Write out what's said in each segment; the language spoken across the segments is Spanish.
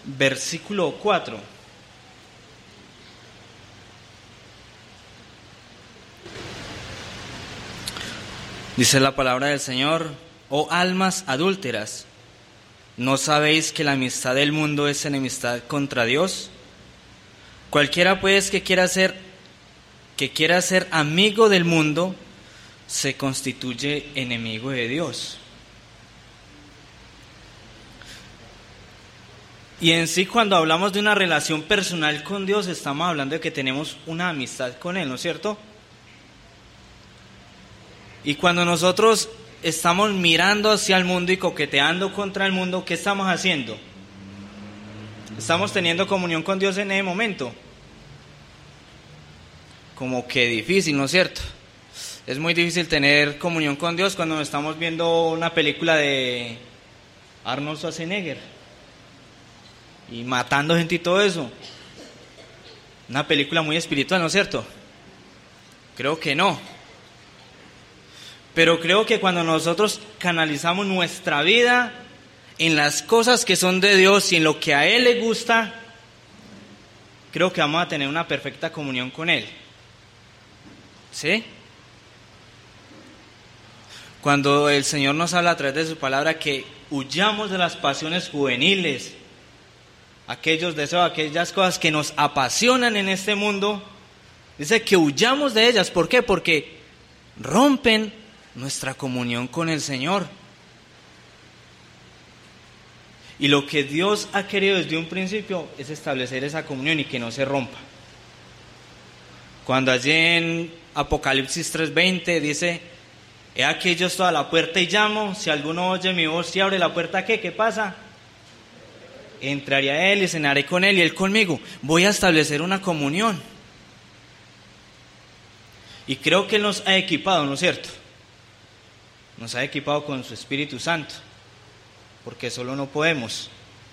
versículo 4. Dice la palabra del Señor: oh almas adúlteras, ¿no sabéis que la amistad del mundo es enemistad contra Dios? Cualquiera pues que quiera ser amigo del mundo se constituye enemigo de Dios. Y en sí, cuando hablamos de una relación personal con Dios, estamos hablando de que tenemos una amistad con Él, ¿no es cierto? Y cuando nosotros estamos mirando hacia el mundo y coqueteando contra el mundo, ¿qué estamos haciendo? ¿Estamos teniendo comunión con Dios en ese momento? Como que difícil, ¿no es cierto? Es muy difícil tener comunión con Dios cuando estamos viendo una película de Arnold Schwarzenegger y matando gente y todo eso. Una película muy espiritual, ¿no es cierto? Creo que no. Pero creo que cuando nosotros canalizamos nuestra vida en las cosas que son de Dios y en lo que a Él le gusta, creo que vamos a tener una perfecta comunión con Él. ¿Sí? Cuando el Señor nos habla a través de su palabra que huyamos de las pasiones juveniles, aquellos deseos, aquellas cosas que nos apasionan en este mundo, dice que huyamos de ellas. ¿Por qué? Porque rompen nuestra comunión con el Señor. Y lo que Dios ha querido desde un principio es establecer esa comunión y que no se rompa. Cuando allí en Apocalipsis 3:20 dice: he aquí yo estoy a la puerta y llamo, si alguno oye mi voz y abre la puerta, ¿qué pasa? Entraré a Él y cenaré con Él y Él conmigo. Voy a establecer una comunión. Y creo que Él nos ha equipado, ¿no es cierto? Nos ha equipado con su Espíritu Santo, porque solo no podemos.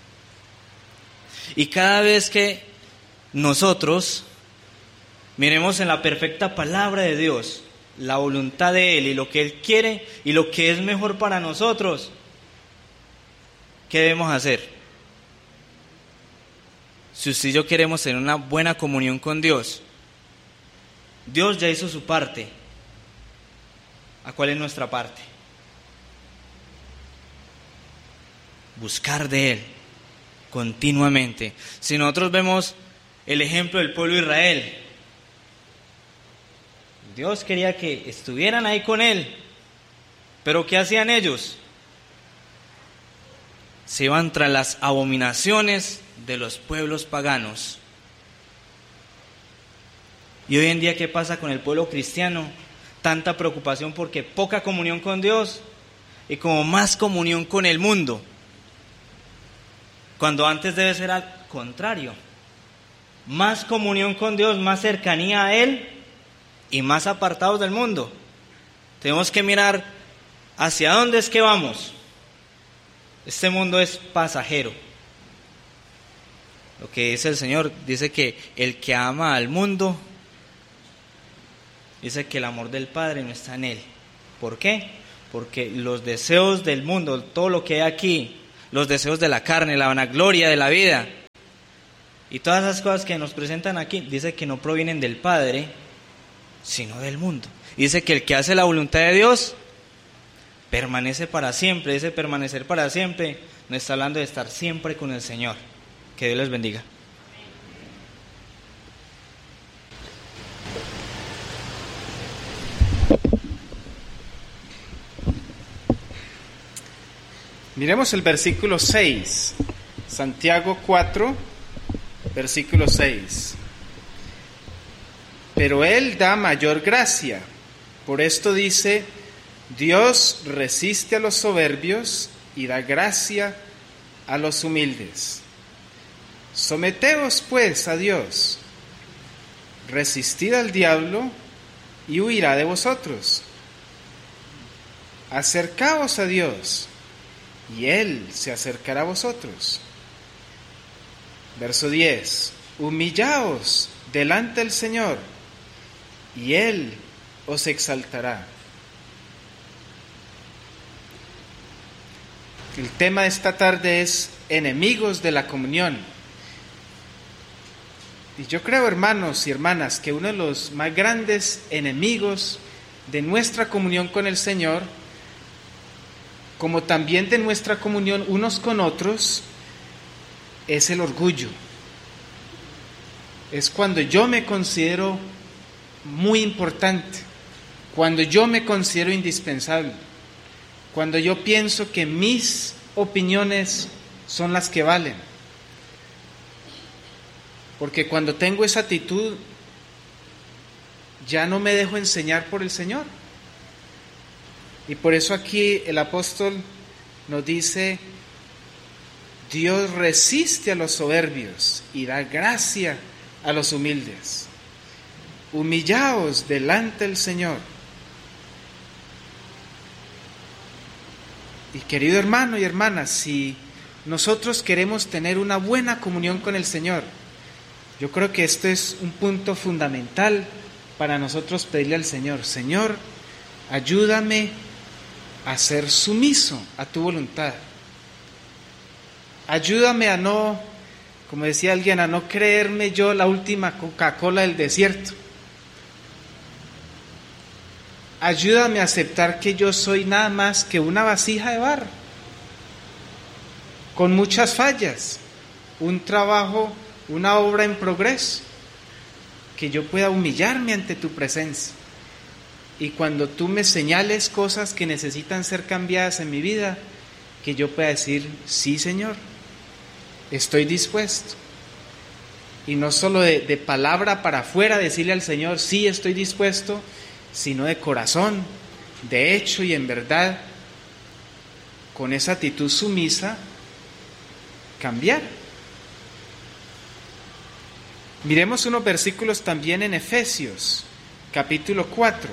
Y cada vez que nosotros miremos en la perfecta palabra de Dios, la voluntad de Él y lo que Él quiere y lo que es mejor para nosotros, ¿qué debemos hacer? Si usted y yo queremos tener una buena comunión con Dios, Dios ya hizo su parte. ¿A cuál es nuestra parte? Buscar de Él continuamente. Si nosotros vemos el ejemplo del pueblo de Israel, Dios quería que estuvieran ahí con Él, pero ¿qué hacían ellos? Se iban tras las abominaciones de los pueblos paganos. Y hoy en día, ¿qué pasa con el pueblo cristiano? Tanta preocupación porque poca comunión con Dios y como más comunión con el mundo, cuando antes debe ser al contrario. Más comunión con Dios, más cercanía a Él y más apartados del mundo. Tenemos que mirar hacia dónde es que vamos. Este mundo es pasajero. Lo que dice el Señor, dice que el que ama al mundo, dice que el amor del Padre no está en él. ¿Por qué? Porque los deseos del mundo, todo lo que hay aquí, los deseos de la carne, la vanagloria de la vida y todas esas cosas que nos presentan aquí, dice que no provienen del Padre, sino del mundo. Dice que el que hace la voluntad de Dios permanece para siempre. Ese permanecer para siempre nos está hablando de estar siempre con el Señor. Que Dios les bendiga. Miremos el versículo 6, Santiago 4, versículo 6. Pero Él da mayor gracia. Por esto dice: Dios resiste a los soberbios y da gracia a los humildes. Someteos pues a Dios, resistid al diablo y huirá de vosotros. Acercaos a Dios y Él se acercará a vosotros. Verso 10. Humillaos delante del Señor y Él os exaltará. El tema de esta tarde es enemigos de la comunión. Y yo creo, hermanos y hermanas, que uno de los más grandes enemigos de nuestra comunión con el Señor, como también de nuestra comunión unos con otros, es el orgullo. Es cuando yo me considero muy importante, cuando yo me considero indispensable, cuando yo pienso que mis opiniones son las que valen. Porque cuando tengo esa actitud, ya no me dejo enseñar por el Señor. Y por eso aquí el apóstol nos dice: Dios resiste a los soberbios y da gracia a los humildes. Humillaos delante del Señor. Y querido hermano y hermana, si nosotros queremos tener una buena comunión con el Señor, yo creo que este es un punto fundamental para nosotros pedirle al Señor: Señor, ayúdame a ser sumiso a tu voluntad. Ayúdame a no, como decía alguien, a no creerme yo la última Coca-Cola del desierto. Ayúdame a aceptar que yo soy nada más que una vasija de barro, con muchas fallas, un trabajo, una obra en progreso, que yo pueda humillarme ante tu presencia. Y cuando tú me señales cosas que necesitan ser cambiadas en mi vida, que yo pueda decir: sí, Señor, estoy dispuesto. Y no solo de palabra para afuera decirle al Señor: sí, estoy dispuesto, sino de corazón, de hecho y en verdad, con esa actitud sumisa, cambiar. Miremos unos versículos también en Efesios, capítulo 4.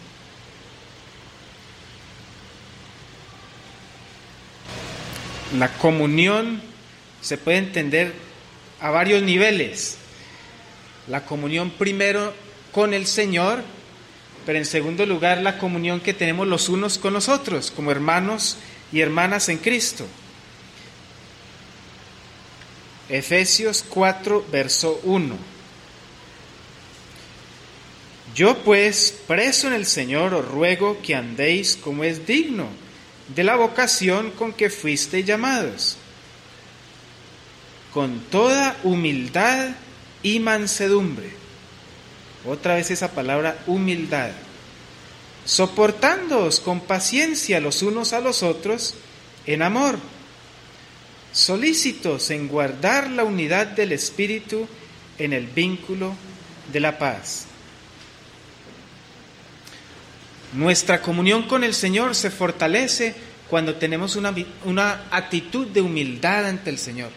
La comunión se puede entender a varios niveles. La comunión primero con el Señor, pero en segundo lugar la comunión que tenemos los unos con los otros, como hermanos y hermanas en Cristo. Efesios 4, verso 1. Yo pues, preso en el Señor, os ruego que andéis como es digno de la vocación con que fuisteis llamados, con toda humildad y mansedumbre. Otra vez esa palabra, humildad. Soportándoos con paciencia los unos a los otros en amor, solícitos en guardar la unidad del Espíritu en el vínculo de la paz. Nuestra comunión con el Señor se fortalece cuando tenemos una actitud de humildad ante el Señor.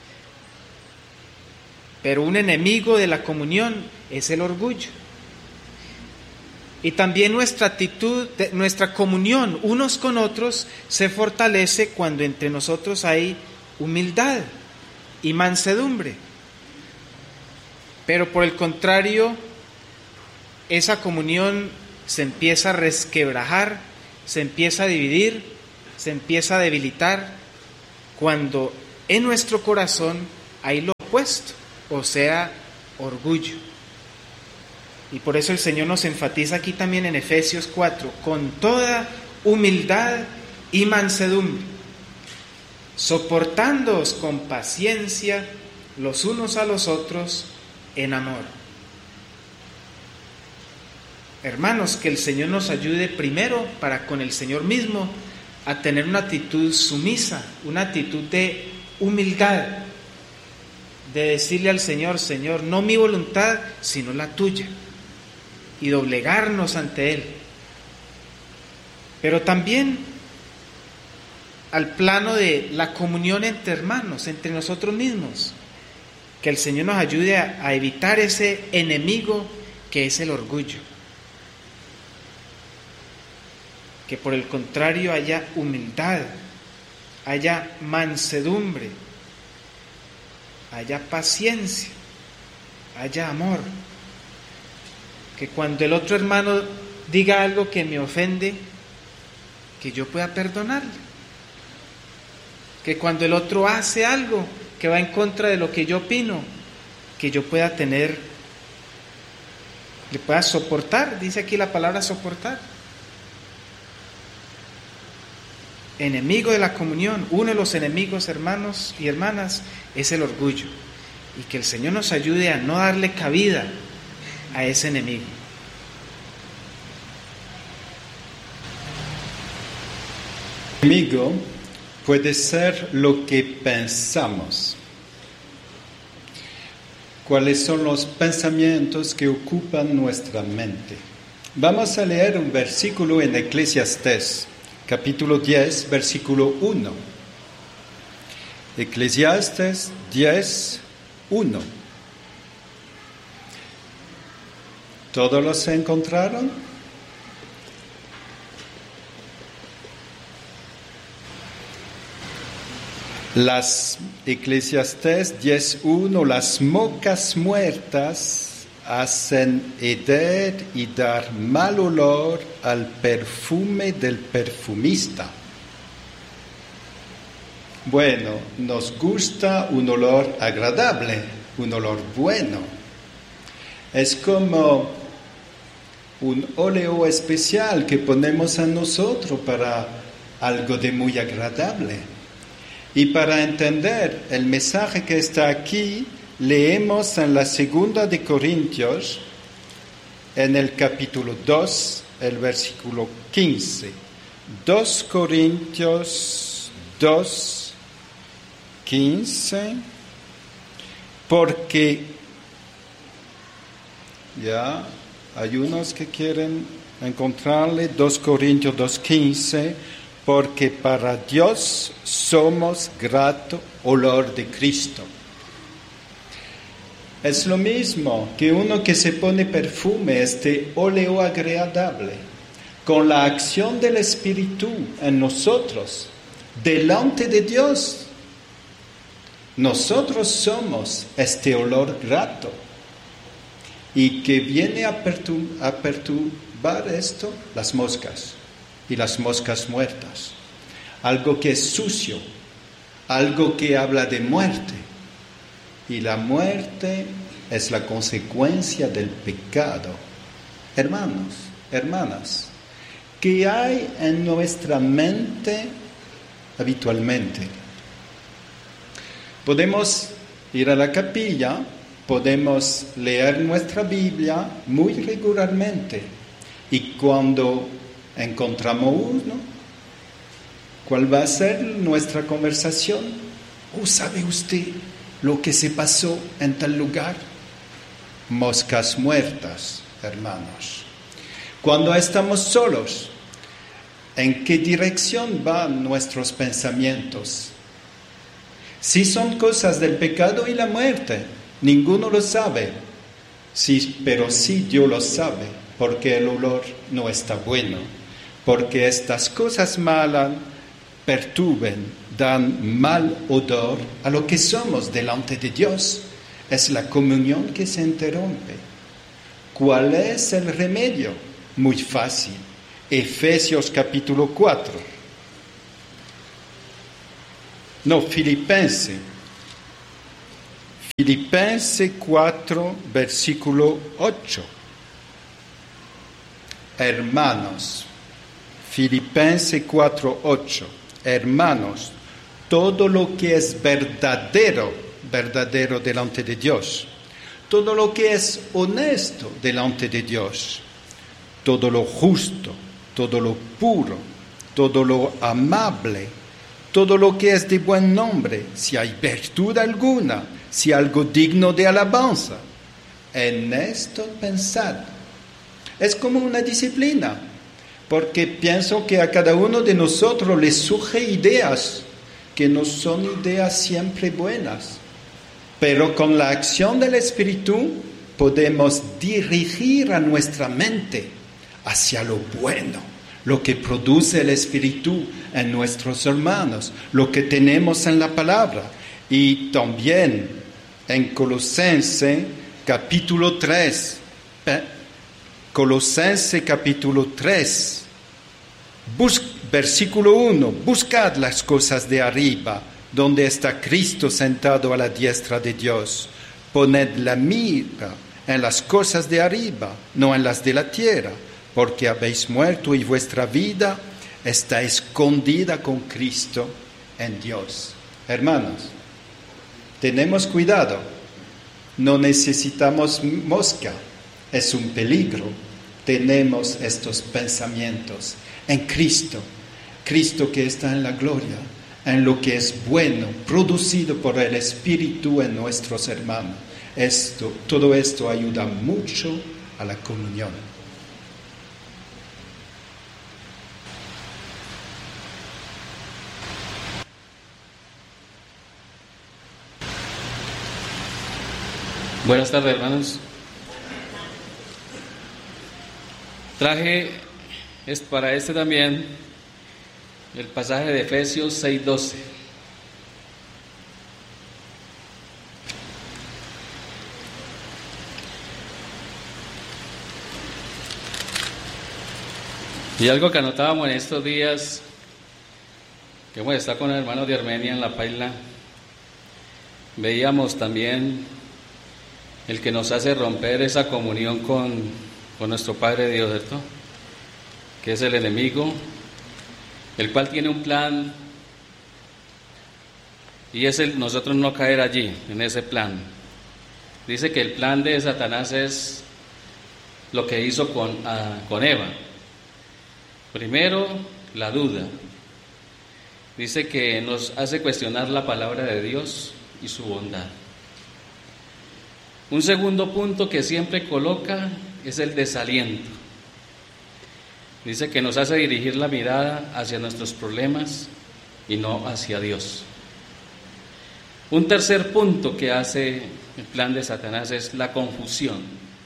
Pero un enemigo de la comunión es el orgullo. Y también nuestra actitud, nuestra comunión unos con otros se fortalece cuando entre nosotros hay humildad y mansedumbre. Pero por el contrario, esa comunión se empieza a resquebrajar, se empieza a dividir, se empieza a debilitar cuando en nuestro corazón hay lo opuesto, o sea, orgullo. Y por eso el Señor nos enfatiza aquí también en Efesios 4, con toda humildad y mansedumbre, soportándoos con paciencia los unos a los otros en amor. Hermanos, que el Señor nos ayude primero para con el Señor mismo a tener una actitud sumisa, una actitud de humildad, de decirle al Señor: Señor, no mi voluntad, sino la tuya, y doblegarnos ante Él. Pero también al plano de la comunión entre hermanos, entre nosotros mismos, que el Señor nos ayude a evitar ese enemigo que es el orgullo. Que por el contrario haya humildad, haya mansedumbre, haya paciencia, haya amor. Que cuando el otro hermano diga algo que me ofende, que yo pueda perdonarle. que cuando el otro hace algo que va en contra de lo que yo opino, que yo pueda tener, le pueda soportar, dice aquí la palabra soportar. Enemigo de la comunión, uno de los enemigos, hermanos y hermanas, es el orgullo. Y que el Señor nos ayude a no darle cabida a ese enemigo. El enemigo puede ser lo que pensamos. ¿Cuáles son los pensamientos que ocupan nuestra mente? Vamos a leer un versículo en Eclesiastés, capítulo 10, versículo 1. Eclesiastés 10, 1. ¿Todos los encontraron? Las Eclesiastés 10:1, las moscas muertas hacen heder y dar mal olor al perfume del perfumista. Bueno, nos gusta un olor agradable, un olor bueno. Es como un óleo especial que ponemos a nosotros para algo de muy agradable. Y para entender el mensaje que está aquí, leemos en la segunda de Corintios, en el capítulo 2, el versículo 15. 2 Corintios 2, 15. Porque ya hay unos que quieren encontrarle, 2 Corintios 2, 15. Porque para Dios somos grato olor de Cristo. Es lo mismo que uno que se pone perfume, este óleo agradable, con la acción del Espíritu en nosotros, delante de Dios. Nosotros somos este olor grato. ¿Y que viene a perturbar esto? Las moscas. Y las moscas muertas, algo que es sucio, algo que habla de muerte, y la muerte es la consecuencia del pecado. Hermanos, hermanas, ¿qué hay en nuestra mente habitualmente? Podemos ir a la capilla, podemos leer nuestra Biblia muy regularmente, y cuando encontramos uno, ¿cuál va a ser nuestra conversación? ¿Sabe usted lo que se pasó en tal lugar? Moscas muertas, hermanos. Cuando estamos solos, ¿en qué dirección van nuestros pensamientos? Si son cosas del pecado y la muerte, ninguno lo sabe. Sí, pero sí Dios lo sabe, porque el olor no está bueno. Porque estas cosas malas perturben, dan mal odor a lo que somos delante de Dios. Es la comunión que se interrumpe. ¿Cuál es el remedio? Muy fácil. Efesios capítulo 4. No, Filipenses. Filipenses 4, versículo 8. Hermanos. Filipenses 4:8. Hermanos, todo lo que es verdadero delante de Dios, todo lo que es honesto delante de Dios, todo lo justo, todo lo puro, todo lo amable, todo lo que es de buen nombre, si hay virtud alguna, si algo digno de alabanza, en esto pensad. Es como una disciplina. Porque pienso que a cada uno de nosotros le surge ideas que no son ideas siempre buenas. Pero con la acción del Espíritu podemos dirigir a nuestra mente hacia lo bueno, lo que produce el Espíritu en nuestros hermanos, lo que tenemos en la palabra. Y también en Colosenses capítulo 3, Colosenses capítulo 3, Versículo 1, buscad las cosas de arriba, donde está Cristo sentado a la diestra de Dios. Poned la mira en las cosas de arriba, no en las de la tierra, porque habéis muerto y vuestra vida está escondida con Cristo en Dios. Hermanos, tenemos cuidado, no necesitamos mosca, es un peligro. Tenemos estos pensamientos en Cristo, Cristo que está en la gloria, en lo que es bueno, producido por el Espíritu en nuestros hermanos. Todo esto ayuda mucho a la comunión. Buenas tardes, hermanos. Traje para este también el pasaje de Efesios 6:12. Y algo que anotábamos en estos días, que hemos estado con los hermanos de Armenia en la Paila, veíamos también el que nos hace romper esa comunión con nuestro Padre Dios, ¿cierto? Que es el enemigo, el cual tiene un plan, y es nosotros no caer allí, en ese plan. Dice que el plan de Satanás es lo que hizo con Eva. Primero, la duda. Dice que nos hace cuestionar la palabra de Dios y su bondad. Un segundo punto que siempre coloca es el desaliento. Dice que nos hace dirigir la mirada hacia nuestros problemas y no hacia Dios. Un tercer punto que hace el plan de Satanás es la confusión.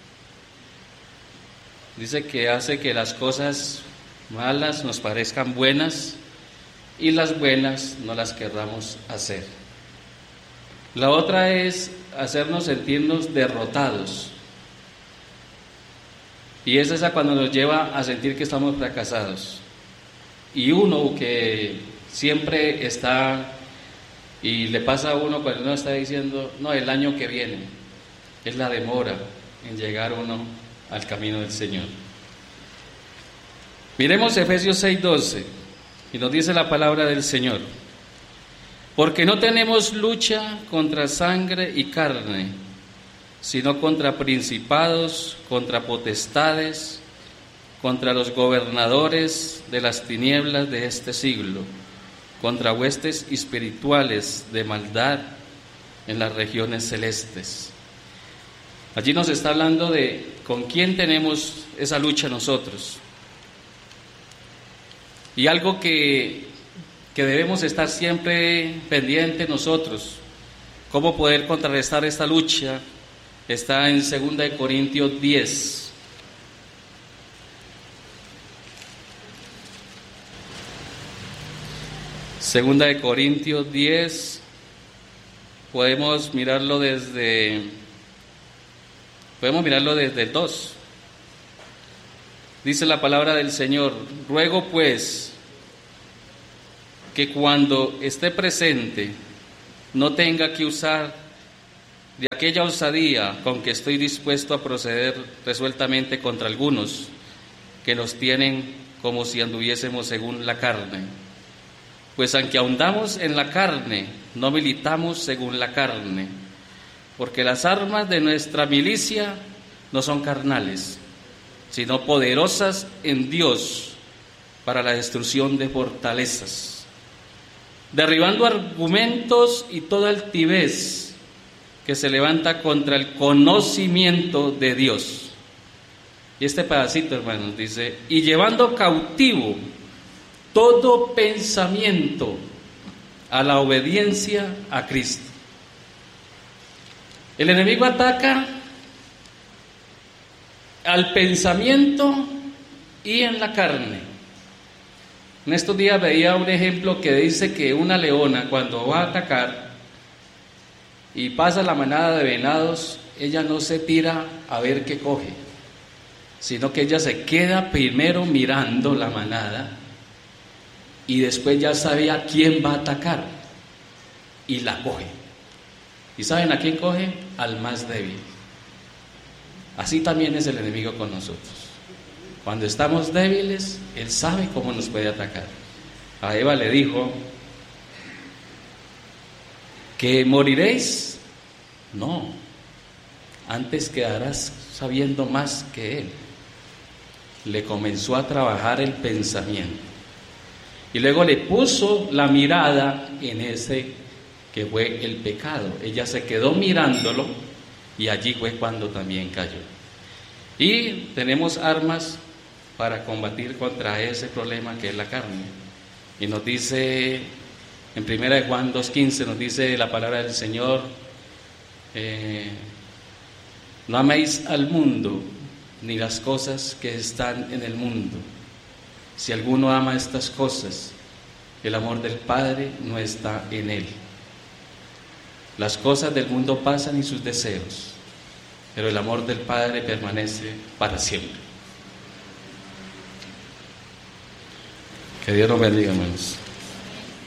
Dice que hace que las cosas malas nos parezcan buenas y las buenas no las querramos hacer. La otra es hacernos sentirnos derrotados. Y es esa cuando nos lleva a sentir que estamos fracasados. Y uno que siempre está, y le pasa a uno cuando uno está diciendo, no, el año que viene, es la demora en llegar uno al camino del Señor. Miremos Efesios 6:12, y nos dice la palabra del Señor: porque no tenemos lucha contra sangre y carne, sino contra principados, contra potestades, contra los gobernadores de las tinieblas de este siglo, contra huestes espirituales de maldad en las regiones celestes. Allí nos está hablando de con quién tenemos esa lucha nosotros. Y algo que debemos estar siempre pendientes nosotros, cómo poder contrarrestar esta lucha, está en 2 Corintios 10. Segunda de Corintios 10, podemos mirarlo desde el 2. Dice la palabra del Señor: ruego pues que cuando esté presente no tenga que usar de aquella osadía con que estoy dispuesto a proceder resueltamente contra algunos que nos tienen como si anduviésemos según la carne. Pues aunque ahondamos en la carne, no militamos según la carne, porque las armas de nuestra milicia no son carnales, sino poderosas en Dios para la destrucción de fortalezas, derribando argumentos y toda altivez que se levanta contra el conocimiento de Dios. Y este pedacito, hermanos, dice: y llevando cautivo todo pensamiento a la obediencia a Cristo. El enemigo ataca al pensamiento y en la carne. En estos días veía un ejemplo que dice que una leona, cuando va a atacar y pasa la manada de venados, ella no se tira a ver qué coge, sino que ella se queda primero mirando la manada y después ya sabía quién va a atacar y la coge. ¿Y saben a quién coge? Al más débil. Así también es el enemigo con nosotros. Cuando estamos débiles, él sabe cómo nos puede atacar. A Eva le dijo: ¿que moriréis? No, antes quedarás sabiendo más que él. Le comenzó a trabajar el pensamiento y luego le puso la mirada en ese que fue el pecado. Ella se quedó mirándolo y allí fue cuando también cayó. Y tenemos armas para combatir contra ese problema que es la carne. Y nos dice en 1 Juan 2:15, nos dice la palabra del Señor: no améis al mundo ni las cosas que están en el mundo. Si alguno ama estas cosas, el amor del Padre no está en él. Las cosas del mundo pasan y sus deseos, pero el amor del Padre permanece para siempre. Que Dios nos bendiga, hermanos.